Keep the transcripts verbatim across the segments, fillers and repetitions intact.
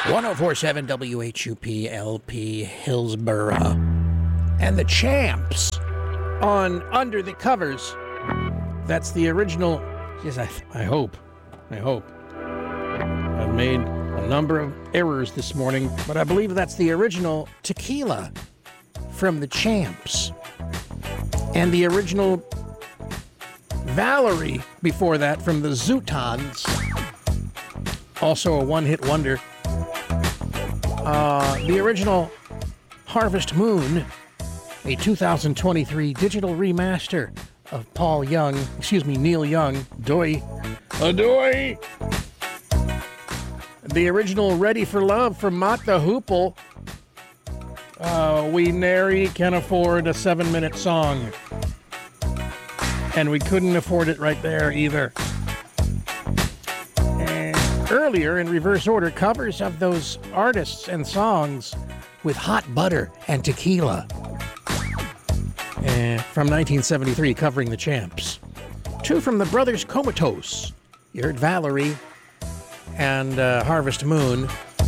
one oh four point seven W H U P L P Hillsboro. And the Champs on Under the Covers. That's the original. Yes, I, I hope. I hope. I've made a number of errors this morning, but I believe that's the original Tequila from the Champs. And the original Valerie before that from the Zootons. Also a one-hit wonder. Uh, the original Harvest Moon, a two thousand twenty-three digital remaster of Paul Young, excuse me, Neil Young, Doy, Adoy. The original Ready for Love from Mott the Hoople. Uh, we nary can afford a seven-minute song. And we couldn't afford it right there either. And earlier, in reverse order, covers of those artists and songs with Hot Butter and Tequila. And from nineteen seventy-three, covering the Champs. Two from the Brothers Comatose. You heard Valerie and uh, Harvest Moon.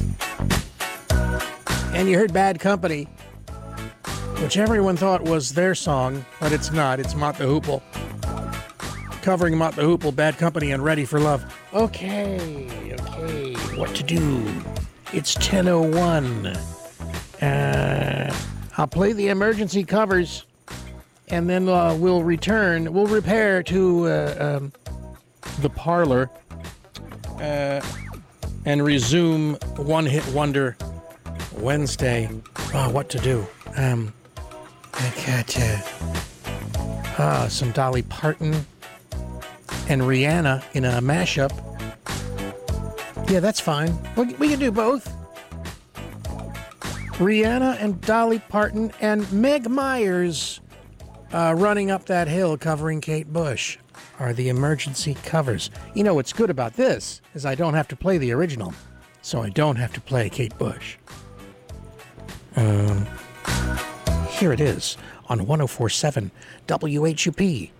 And you heard Bad Company, which everyone thought was their song, but it's not. It's Mott the Hoople. Covering Mott the Hoople, Bad Company, and Ready for Love. Okay, okay, what to do? It's ten oh one. Uh, I'll play the emergency covers, and then uh, we'll return. We'll repair to uh, um, the parlor uh, and resume One Hit Wonder Wednesday. Oh, what to do? Um, I got uh, uh, some Dolly Parton and Rihanna in a mashup. Yeah, that's fine. We, we can do both. Rihanna and Dolly Parton and Meg Myers uh, Running Up That Hill covering Kate Bush are the emergency covers. You know what's good about this is I don't have to play the original, so I don't have to play Kate Bush. Um, here it is on one oh four point seven W H U P